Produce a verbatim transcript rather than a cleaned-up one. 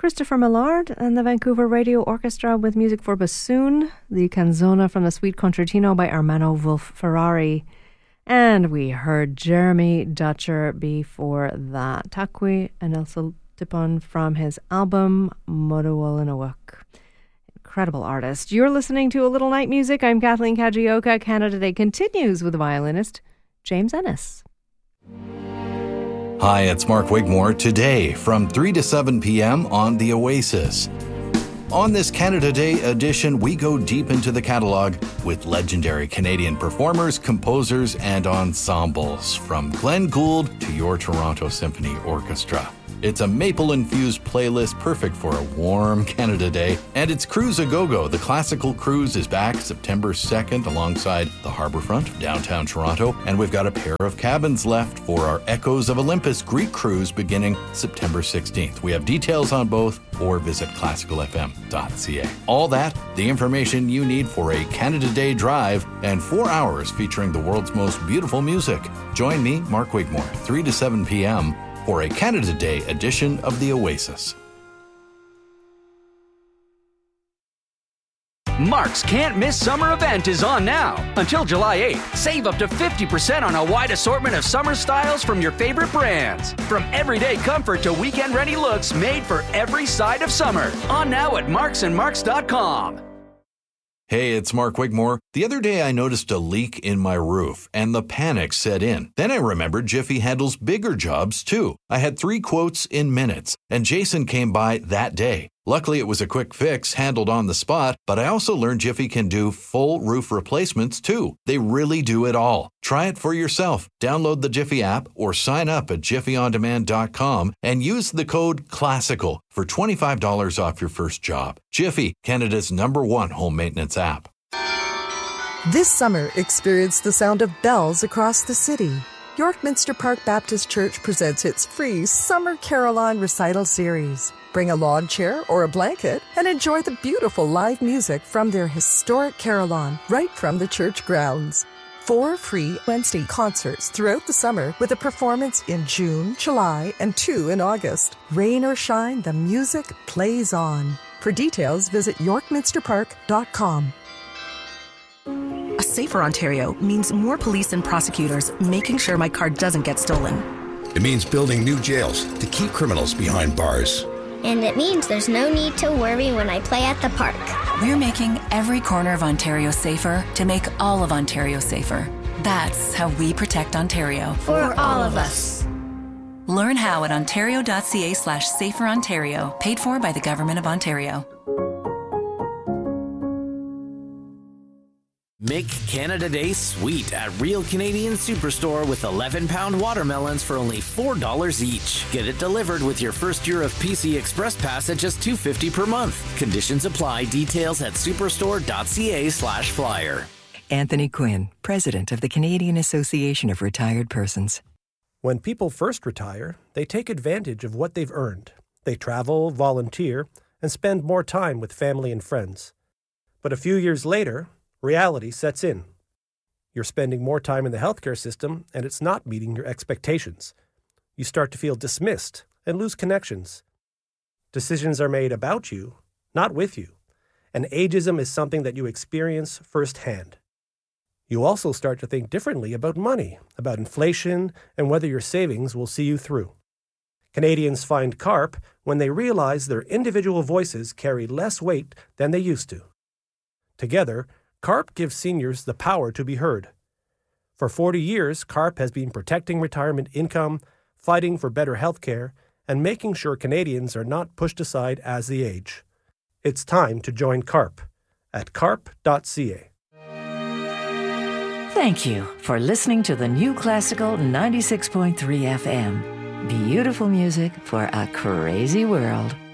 Christopher Millard and the Vancouver Radio Orchestra with music for bassoon, the canzona from the Suite Concertino by Ermanno Wolf-Ferrari. And we heard Jeremy Dutcher before that. Takwi and Elsa Tipon from his album Moduolinawak. Incredible artist. You're listening to A Little Night Music. I'm Kathleen Kajioka. Canada Day continues with violinist James Ennis. Hi, it's Mark Wigmore. Today from three to seven p.m. on The Oasis. On this Canada Day edition, we go deep into the catalog with legendary Canadian performers, composers, and ensembles, from Glenn Gould to your Toronto Symphony Orchestra. It's a maple-infused playlist perfect for a warm Canada Day. And it's Cruise A Go-Go. The classical cruise is back September second alongside the Harbourfront of downtown Toronto. And we've got a pair of cabins left for our Echoes of Olympus Greek cruise beginning September sixteenth. We have details on both, or visit classical f m dot c a. All that, the information you need for a Canada Day drive, and four hours featuring the world's most beautiful music. Join me, Mark Wigmore, three to seven p.m. for a Canada Day edition of The Oasis. Mark's Can't Miss Summer event is on now. Until July eighth, save up to fifty percent on a wide assortment of summer styles from your favorite brands. From everyday comfort to weekend-ready looks made for every side of summer. On now at marks and marks dot com. Hey, it's Mark Wigmore. The other day I noticed a leak in my roof, and the panic set in. Then I remembered Jiffy handles bigger jobs, too. I had three quotes in minutes, and Jason came by that day. Luckily, it was a quick fix, handled on the spot, but I also learned Jiffy can do full roof replacements, too. They really do it all. Try it for yourself. Download the Jiffy app or sign up at jiffy on demand dot com and use the code CLASSICAL for twenty-five dollars off your first job. Jiffy, Canada's number one home maintenance app. This summer, experience the sound of bells across the city. York Minster Park Baptist Church presents its free Summer Carillon Recital Series. Bring a lawn chair or a blanket and enjoy the beautiful live music from their historic carillon right from the church grounds. Four free Wednesday concerts throughout the summer with a performance in June, July, and two in August. Rain or shine, the music plays on. For details, visit york minster park dot com. A safer Ontario means more police and prosecutors making sure my car doesn't get stolen. It means building new jails to keep criminals behind bars. And it means there's no need to worry when I play at the park. We're making every corner of Ontario safer to make all of Ontario safer. That's how we protect Ontario. For all of us. Learn how at ontario.ca slash safer Ontario, paid for by the Government of Ontario. Make Canada Day sweet at Real Canadian Superstore with eleven pound watermelons for only four dollars each. Get it delivered with your first year of P C Express Pass at just two dollars and fifty cents per month. Conditions apply. Details at superstore.ca slash flyer. Anthony Quinn, President of the Canadian Association of Retired Persons. When people first retire, they take advantage of what they've earned. They travel, volunteer, and spend more time with family and friends. But a few years later, reality sets in. You're spending more time in the healthcare system, and it's not meeting your expectations. You start to feel dismissed and lose connections. Decisions are made about you, not with you, and ageism is something that you experience firsthand. You also start to think differently about money, about inflation, and whether your savings will see you through. Canadians find CARP when they realize their individual voices carry less weight than they used to. Together, CARP gives seniors the power to be heard. For forty years, CARP has been protecting retirement income, fighting for better health care, and making sure Canadians are not pushed aside as they age. It's time to join CARP at carp dot c a. Thank you for listening to the New Classical ninety-six point three F M. Beautiful music for a crazy world.